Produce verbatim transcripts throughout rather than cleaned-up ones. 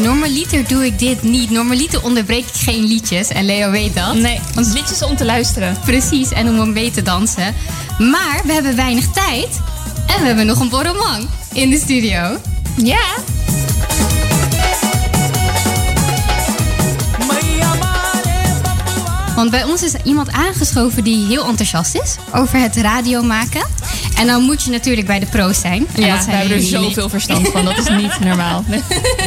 normaliter doe ik dit niet. Normaliter onderbreek ik geen liedjes. En Leo weet dat. Nee, want liedjes om te luisteren. Precies, en om mee te dansen. Maar we hebben weinig tijd. En we hebben nog een borrelman in de studio. Ja. Want bij ons is iemand aangeschoven die heel enthousiast is over het radio maken. En dan moet je natuurlijk bij de pro's zijn. En Ja, dat zijn we hebben er jullie. zoveel verstand van. Dat is niet normaal. Nee.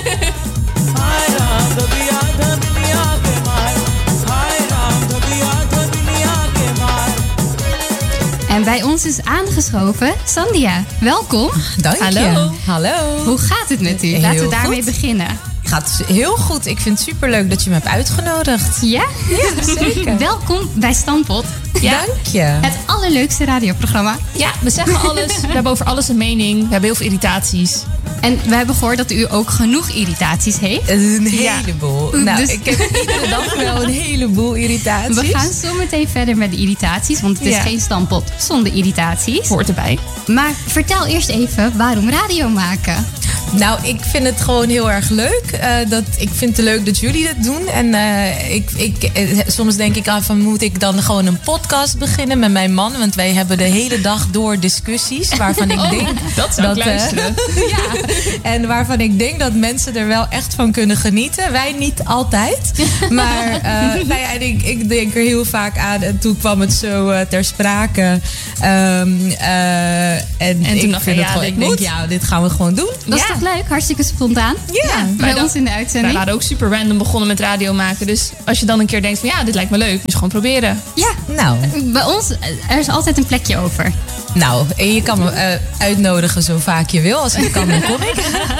En bij ons is aangeschoven Sandia. Welkom. Dank je. Hallo. Hallo. Hoe gaat het met u? Heel Laten we daarmee goed. beginnen. Gaat heel goed. Ik vind het superleuk dat je me hebt uitgenodigd. Ja? Ja, zeker. Welkom bij Stamppot. Ja. Dank je. Het allerleukste radioprogramma. Ja, we zeggen alles. We hebben over alles een mening. We hebben heel veel irritaties. En we hebben gehoord dat u ook genoeg irritaties heeft. Een Ja. heleboel. Oeh, Nou, dus- ik heb iedere dag wel een heleboel irritaties. We gaan zo meteen verder met de irritaties. Want het is Ja. geen Stamppot zonder irritaties. Hoort erbij. Maar vertel eerst even waarom radio maken. Nou, ik vind het gewoon heel erg leuk. Uh, dat, ik vind het leuk dat jullie dat doen. En uh, ik, ik, eh, soms denk ik af van, moet ik dan gewoon een podcast beginnen met mijn man? Want wij hebben de hele dag door discussies waarvan ik Oh, denk dat zou ik eh, luisteren. ja, en waarvan ik denk dat mensen er wel echt van kunnen genieten. Wij niet altijd. Maar uh, nou ja, ik, ik denk er heel vaak aan. En toen kwam het zo uh, ter sprake. Um, uh, en En ik toen dacht je, vind het ja, gewoon, dit ik denk, moet. ja, dit gaan we gewoon doen. Dat is Ja. toch leuk? Hartstikke spontaan. Ja, bij wij ons in de Wij uitzending. waren ook super random begonnen met radio maken. Dus als je dan een keer denkt van ja, dit lijkt me leuk. Dus gewoon proberen. Ja, Nou, bij ons er is altijd een plekje over. nou, en je kan me uh, uitnodigen zo vaak je wil. Als ik kan, dan kom ik.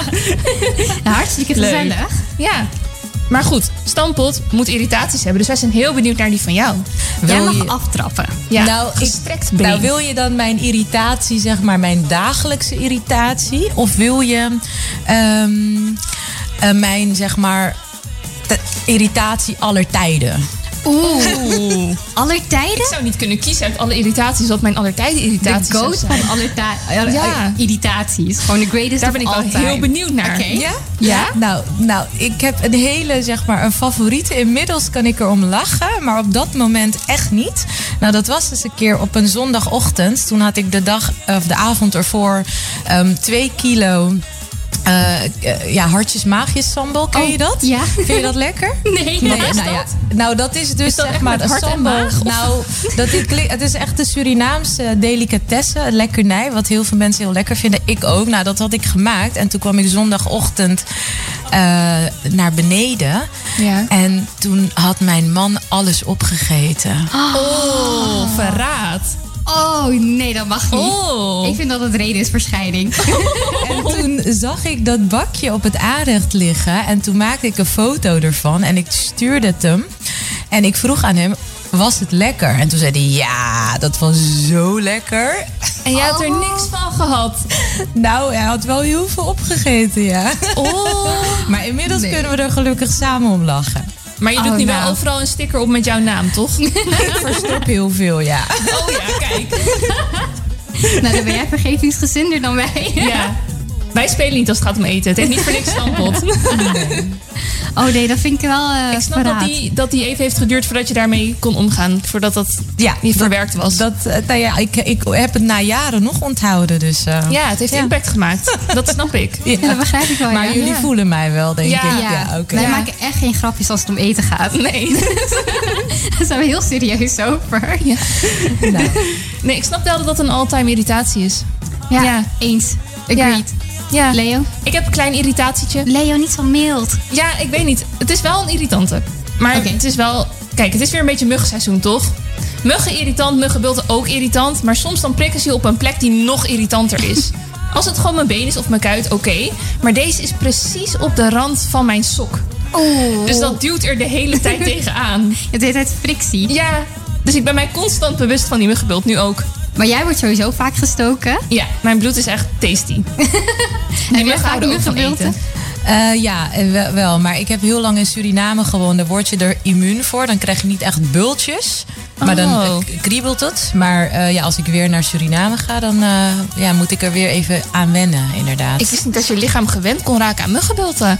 Nou, hartstikke Leuk. gezellig. Ja. Maar goed, Stamppot moet irritaties hebben. Dus wij zijn heel benieuwd naar die van jou. Jij Wil mag je- aftrappen. Ja, Nou, ik- gestrekt been. Nou, wil je dan mijn irritatie, zeg maar, mijn dagelijkse irritatie? Of wil je um, uh, mijn, zeg maar, de irritatie aller tijden? Oeh. Aller tijden? Ik zou niet kunnen kiezen uit alle irritaties wat mijn allertijden irritaties De goat zou zijn. van aller tijden. Ja. Irritaties. Gewoon de greatest Daar of ben ik all wel time. heel benieuwd naar. Oké. Ja? Ja? Nou, nou, ik heb een hele, zeg maar, een favoriete. Inmiddels kan ik erom lachen, maar op dat moment echt niet. Nou, dat was dus een keer op een zondagochtend. Toen had ik de dag, of de avond ervoor, um, twee kilo... Uh, uh, ja, hartjes maagjes sambal, ken je Oh, dat? ja. Vind je dat lekker? Nee, Nee, wat is nou, ja, nou, dat is dus Is dat zeg echt maar met een hart en sambal. maag, of? Nou, dat is, het is echt een Surinaamse delicatesse, een lekkernij, wat heel veel mensen heel lekker vinden. Ik ook. Nou, dat had ik gemaakt. En toen kwam ik zondagochtend uh, naar beneden. Ja. En toen had mijn man alles opgegeten. Oh, verraad. Oh, nee, dat mag niet. Oh. Ik vind dat het reden is voor scheiding. En toen zag ik dat bakje op het aanrecht liggen. En toen maakte ik een foto ervan. En ik stuurde het hem. En ik vroeg aan hem, was het lekker? En toen zei hij, ja, dat was zo lekker. En jij had er niks van gehad. Nou, hij had wel heel veel opgegeten, ja. Oh. Maar inmiddels Nee. kunnen we er gelukkig samen om lachen. Maar je doet Oh, nu nou. wel overal een sticker op met jouw naam, toch? Ik verstop heel veel, ja. Oh ja, kijk. Nou, dan ben jij vergevingsgezinder dan wij. Ja. Wij spelen niet als het gaat om eten. Het heeft niet voor niks Stamppot. Oh nee, dat vind ik wel uh, Ik snap dat die, dat die even heeft geduurd voordat je daarmee kon omgaan. Voordat dat Ja, niet verwerkt was. Dat, uh, nou ja, ik, ik heb het na jaren nog onthouden, dus... uh, ja, het heeft Ja. impact gemaakt. Dat snap ik. ja. Ja, dat begrijp ik wel, Maar ja. jullie Ja. voelen mij wel, denk Ja. ik. Ja, oké. wij Ja. maken echt geen grapjes als het om eten gaat. Nee. Daar zijn we heel serieus over. Ja. Nou, Nee, ik snap wel dat dat een all-time irritatie is. Ja, Ja. eens. Agreed. Ja. Leo? Ik heb een klein irritatietje. Leo, niet zo mild. Ja, ik weet niet. Het is wel een irritante. Maar Oké. het is wel... Kijk, het is weer een beetje muggenseizoen, toch? Muggen irritant, muggenbulten ook irritant. Maar soms dan prikken ze je op een plek die nog irritanter is. Als het gewoon mijn been is of mijn kuit, oké. Maar deze is precies op de rand van mijn sok. Oeh. Dus dat duwt er de hele tijd tegenaan. Het heet het frictie. Ja, dus ik ben mij constant bewust van die muggenbult, nu ook. Maar jij wordt sowieso vaak gestoken. Ja, mijn bloed is echt tasty. En Heb jij muggen vaak houden ook van muggenbulten? eten. Uh, ja, eh, wel, wel. Maar ik heb heel lang in Suriname gewoond. Daar word je er immuun voor. Dan krijg je niet echt bultjes. Maar dan Oh. uh, kriebelt het. Maar uh, ja, als ik weer naar Suriname ga, dan uh, ja, moet ik er weer even aan wennen, inderdaad. Ik wist niet dat je lichaam gewend kon raken aan muggenbulten.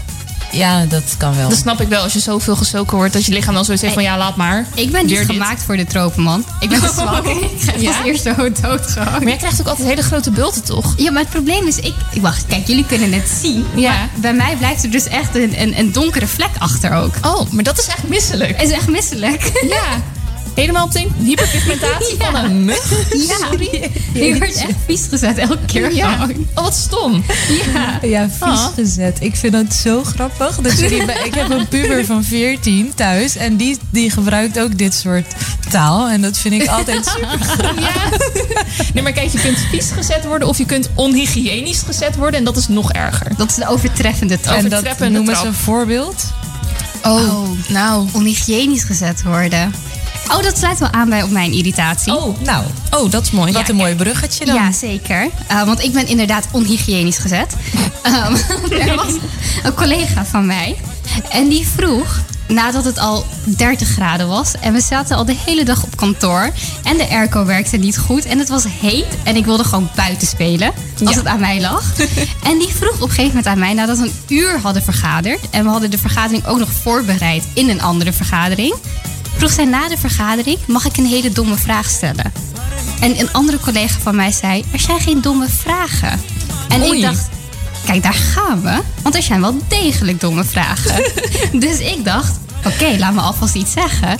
ja, dat kan wel. Dat snap ik wel. Als je zoveel gestoken wordt, dat je lichaam dan zoiets zegt van ja, laat maar. Ik ben niet Weer dit. gemaakt voor de tropen, man. Ik ben te zwak. Ik ga Ja? als eerste dood gewoon. Maar jij krijgt ook altijd hele grote bulten, toch? Ja, maar het probleem is, ik, ik wacht, kijk, jullie kunnen het zien. Ja. Maar bij mij blijft er dus echt een, een, een donkere vlek achter ook. Oh, maar dat is echt misselijk. Het is echt misselijk. Ja. Helemaal op de hyperpigmentatie Ja. van een mug. Ja, ik word echt vies gezet elke keer Ja. gewoon. Oh, wat stom. Ja. Ja, vies Ah. gezet. Ik vind dat zo grappig. Dat jullie bij, ik heb een puber van veertien thuis. En die, die gebruikt ook dit soort taal. En dat vind ik altijd super. Ja. Nee, maar kijk, je kunt vies gezet worden of je kunt onhygiënisch gezet worden. En dat is nog erger. Dat is de overtreffende trap. En dat Overtreppende noemen trap. ze een voorbeeld. Oh, nou. onhygiënisch gezet worden. Oh, dat sluit wel aan bij op mijn irritatie. Oh, Nou, oh, dat is mooi. wat een mooi bruggetje dan. Ja, zeker. Uh, want ik ben inderdaad onhygiënisch gezet. Um, er was een collega van mij. En die vroeg, nadat het al dertig graden was... en we zaten al de hele dag op kantoor... en de airco werkte niet goed en het was heet... en ik wilde gewoon buiten spelen, als Ja. het aan mij lag. En die vroeg op een gegeven moment aan mij... nadat we een uur hadden vergaderd... en we hadden de vergadering ook nog voorbereid in een andere vergadering... vroeg zij na de vergadering, mag ik een hele domme vraag stellen? En een andere collega van mij zei, er zijn geen domme vragen. En Oei. ik dacht, kijk, daar gaan we. Want er zijn wel degelijk domme vragen. Dus ik dacht, oké, laat me alvast iets zeggen.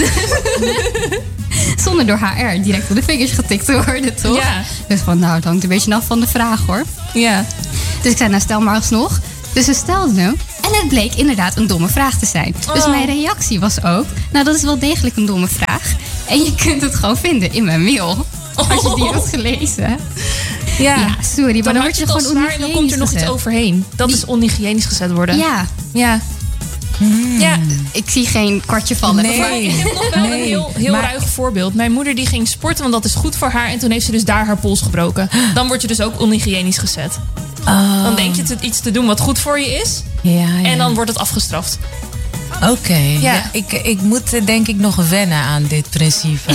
Zonder door H R direct op de vingers getikt te worden, toch? Ja. Dus van, nou, het hangt een beetje af van de vraag, hoor. Ja. Dus ik zei, nou, stel maar alsnog. Dus ze stelde hem. En het bleek inderdaad een domme vraag te zijn. Dus Oh. mijn reactie was ook... Nou, dat is wel degelijk een domme vraag. En je kunt het gewoon vinden in mijn mail. Als je die Oh. hebt gelezen. Ja. Ja, sorry. Maar Dan, dan word word je je al gewoon zwaar en dan komt er nog iets onhygiënisch overheen. Dat is onhygiënisch gezet worden. gezet. Ja, Ja. Ja. ik zie geen kwartje vallen. Nee. Maar ik heb nog wel Nee, een heel, heel maar- ruig voorbeeld. Mijn moeder die ging sporten, want dat is goed voor haar. En toen heeft ze dus daar haar pols gebroken. Dan word je dus ook onhygiënisch gezet. Oh, Dan denk je te, iets te doen wat goed voor je is. ja, ja. En dan wordt het afgestraft. Oké, Ja. ja, ik, ik moet eh, denk ik nog wennen aan dit principe.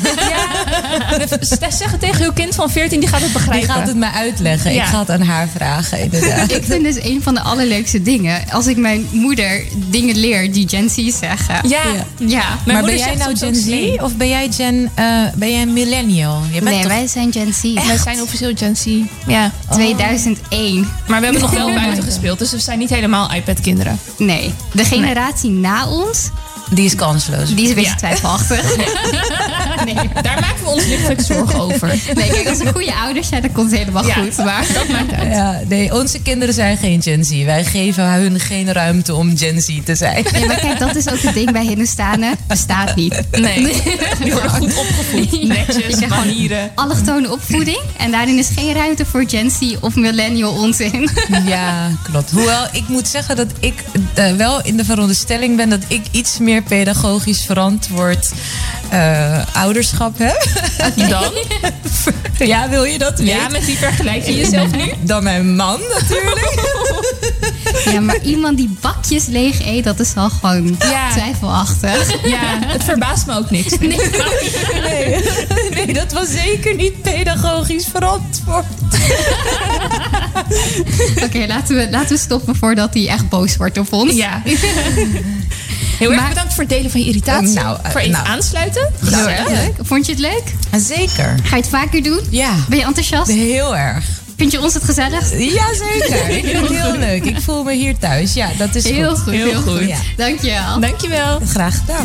Zeg het tegen uw kind van veertien, die gaat het begrijpen. Die gaat het me uitleggen. Ja. Ik ga het aan haar vragen, inderdaad. Ik vind dus een van de allerleukste dingen... als ik mijn moeder dingen leer die Gen Z zeggen. Ja. Ja. Ja. Mijn Maar moeder ben jij zegt nou soms ook Gen slim. Z of ben jij Gen, eh, ben jij een millennial? Je bent Nee, toch... wij zijn Gen Z. Wij zijn officieel Gen Z. Ja. tweeduizend één. Maar we hebben nog wel buiten gespeeld. Dus we zijn niet helemaal iPad-kinderen. Nee, de generatie na ons, Die is kansloos. die is een beetje Ja. twijfelachtig. Nee, daar maken we ons lichtelijk zorgen over. Nee, kijk, als ze goede ouders zijn, dan komt het helemaal Ja. goed. Maar Dat maakt uit. Ja, nee, onze kinderen zijn geen Gen Z. Wij geven hun geen ruimte om Gen Z te zijn. ja, maar kijk, dat is ook het ding bij Hindustanen. Bestaat niet. Nee, die worden goed opgevoed. Ja. Netjes, Ik zeg gewoon manieren. allochtone opvoeding. En daarin is geen ruimte voor Gen Z of millennial onzin. Ja, klopt. Hoewel, ik moet zeggen dat ik eh, wel in de veronderstelling ben... dat ik iets meer pedagogisch verantwoord eh, ouderschap heb. Dan? Ja, wil je dat weten? Ja, met wie vergelijk je jezelf nu? Dan mijn man natuurlijk. Ja, maar iemand die bakjes leeg eet, dat is wel gewoon Ja. twijfelachtig. Ja, het verbaast me ook niks. Nee. Nee, nee, dat was zeker niet pedagogisch verantwoord. Oké, laten, we, laten we stoppen voordat hij echt boos wordt op ons. Ja. Heel erg Maar- bedankt voor het delen van je irritatie. Nou, eh, voor even nou. aansluiten. Heel Gezellig. erg leuk. Vond je het leuk? Zeker. Ga je het vaker doen? Ja, Ben je enthousiast? heel erg. Vind je ons het gezelligst? Ja, zeker. Ik vind het heel leuk. Ik voel me hier thuis. Ja, dat is Heel goed. goed, Heel heel goed. goed. Ja. Dankjewel. Dankjewel. Graag gedaan.